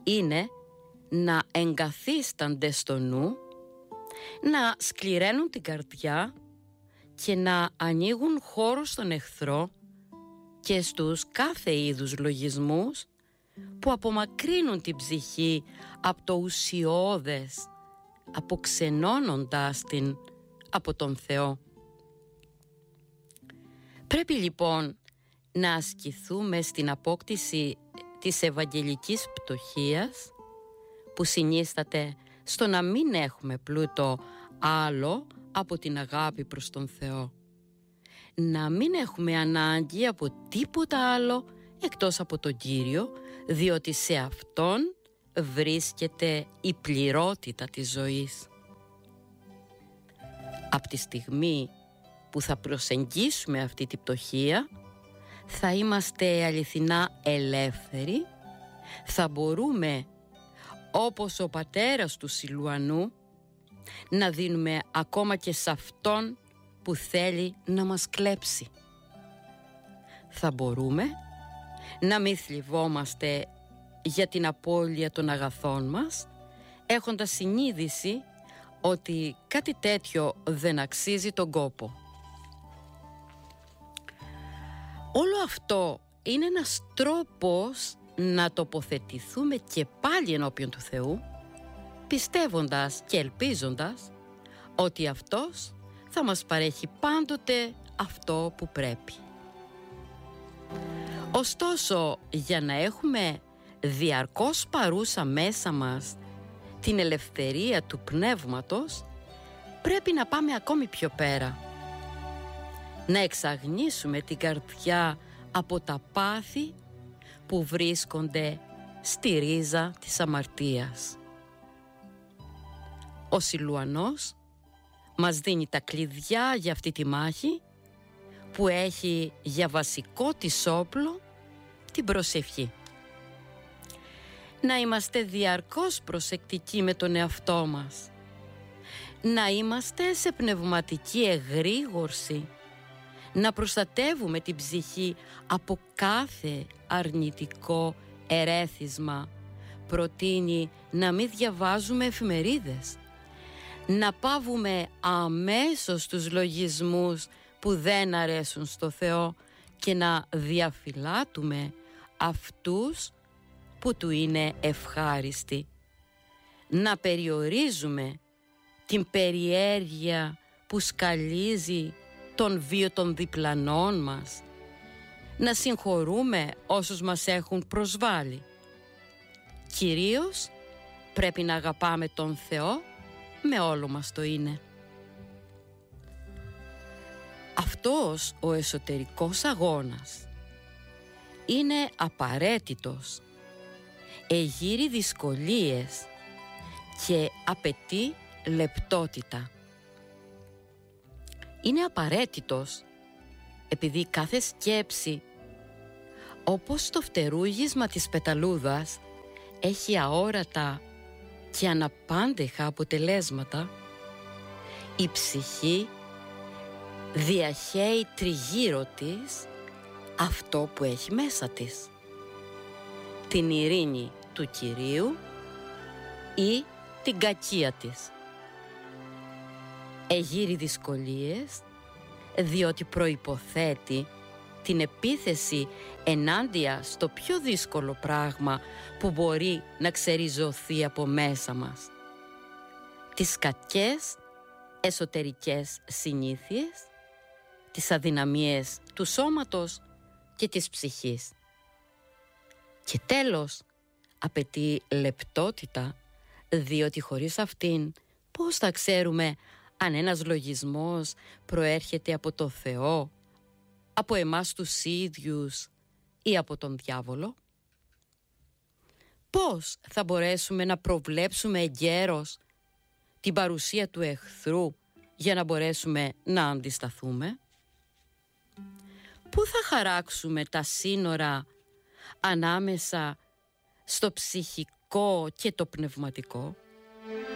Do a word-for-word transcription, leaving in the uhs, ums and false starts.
είναι να εγκαθίστανται στο νου, να σκληραίνουν την καρδιά και να ανοίγουν χώρο στον εχθρό και στους κάθε είδους λογισμούς που απομακρύνουν την ψυχή από το ουσιώδες, αποξενώνοντας την από τον Θεό. Πρέπει λοιπόν να ασκηθούμε στην απόκτηση της ευαγγελικής πτωχίας, που συνίσταται στο να μην έχουμε πλούτο άλλο από την αγάπη προς τον Θεό. Να μην έχουμε ανάγκη από τίποτα άλλο εκτός από τον Κύριο, διότι σε Αυτόν βρίσκεται η πληρότητα της ζωής. Από τη στιγμή που θα προσεγγίσουμε αυτή τη πτωχία, θα είμαστε αληθινά ελεύθεροι, θα μπορούμε, όπως ο πατέρας του Σιλουανού, να δίνουμε ακόμα και σε αυτόν που θέλει να μας κλέψει. Θα μπορούμε να μην θλιβόμαστε για την απώλεια των αγαθών μας, έχοντας συνείδηση ότι κάτι τέτοιο δεν αξίζει τον κόπο. Όλο αυτό είναι ένας τρόπος να τοποθετηθούμε και πάλι ενώπιον του Θεού, πιστεύοντας και ελπίζοντας ότι Αυτός θα μας παρέχει πάντοτε αυτό που πρέπει. Ωστόσο, για να έχουμε διαρκώς παρούσα μέσα μας την ελευθερία του πνεύματος, πρέπει να πάμε ακόμη πιο πέρα. Να εξαγνίσουμε την καρδιά από τα πάθη που βρίσκονται στη ρίζα της αμαρτίας. Ο Σιλουανός μας δίνει τα κλειδιά για αυτή τη μάχη, που έχει για βασικό της όπλο την προσευχή. Να είμαστε διαρκώς προσεκτικοί με τον εαυτό μας. Να είμαστε σε πνευματική εγρήγορση. Να προστατεύουμε την ψυχή από κάθε αρνητικό ερέθισμα. Προτείνει να μην διαβάζουμε εφημερίδες. Να παύουμε αμέσως τους λογισμούς που δεν αρέσουν στο Θεό και να διαφυλάτουμε αυτούς που Του είναι ευχάριστοι. Να περιορίζουμε την περιέργεια που σκαλίζει τον βίο των διπλανών μας. Να συγχωρούμε όσους μας έχουν προσβάλει. Κυρίως πρέπει να αγαπάμε τον Θεό με όλο μας το είναι. Αυτός ο εσωτερικός αγώνας είναι απαραίτητος, εγείρει δυσκολίες και απαιτεί λεπτότητα. Είναι απαραίτητος επειδή κάθε σκέψη, όπως το φτερούγισμα της πεταλούδας, έχει αόρατα και αναπάντεχα αποτελέσματα. Η ψυχή διαχέει τριγύρω της αυτό που έχει μέσα της, την ειρήνη του Κυρίου ή την κακία της. Εγείρει δυσκολίες διότι προϋποθέτει την επίθεση ενάντια στο πιο δύσκολο πράγμα που μπορεί να ξεριζωθεί από μέσα μας, τις κακές εσωτερικές συνήθειες, τις αδυναμίες του σώματος και της ψυχής. Και τέλος, απαιτεί λεπτότητα, διότι χωρίς αυτήν πώς θα ξέρουμε αν ένας λογισμός προέρχεται από το Θεό, από εμάς τους ίδιους ή από τον διάβολο? Πώς θα μπορέσουμε να προβλέψουμε εγκαίρως την παρουσία του εχθρού για να μπορέσουμε να αντισταθούμε? Πού θα χαράξουμε τα σύνορα ανάμεσα στο ψυχικό και το πνευματικό?